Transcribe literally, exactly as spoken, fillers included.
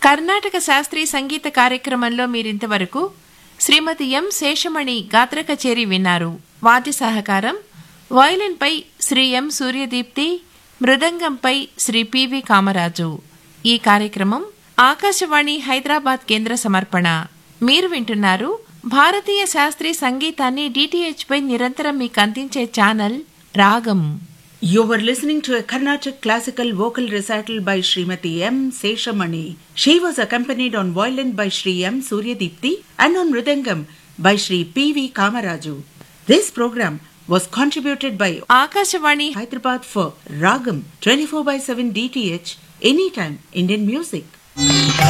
కర్ణాటక శాస్త్రీయ సంగీత కార్యక్రమంలో మీరింతవరకు శ్రీమతి ఎం శేషమణి గాత్ర కచేరి విన్నారు. వాద్య సహకారం వయలిన్పై శ్రీ ఎం సూర్యదీప్తి, మృదంగంపై శ్రీ పివి కామరాజు. ఈ కార్యక్రమం ఆకాశవాణి హైదరాబాద్ కేంద్ర సమర్పణ. మీరు వింటున్నారు భారతీయ శాస్త్రీయ సంగీతాన్ని డిటిహెచ్ పై నిరంతరం మీకు అందించే ఛానల్ రాగం. You were listening to a Carnatic classical vocal recital by Srimati M. Seshamani. She was accompanied on violin by Sri M. Suryadipti and on mridangam by Sri P V Kamaraju. This program was contributed by Akashvani Hyderabad for Ragam twenty-four by seven D T H, anytime Indian music.